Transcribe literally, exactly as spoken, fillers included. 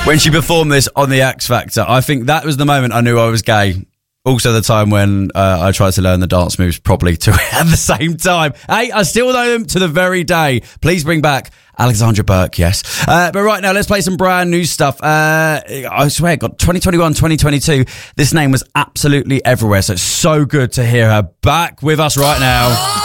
When she performed this on the X Factor, I think that was the moment I knew I was gay. Also the time when uh, I tried to learn the dance moves properly too at the same time. Hey, I still know them to the very day. Please bring back Alexandra Burke, yes. Uh, but right now, let's play some brand new stuff. Uh, I swear, God, twenty twenty-one, twenty twenty-two, this name was absolutely everywhere. So it's so good to hear her back with us right now.